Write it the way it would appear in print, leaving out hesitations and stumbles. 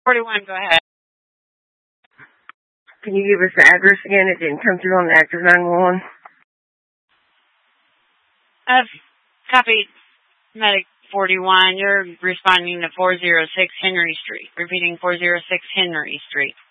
41, go ahead. Can you give us the address again? It didn't come through on the active 911. Copy, Medic 41. You're responding to 406 Henry Street. Repeating 406 Henry Street.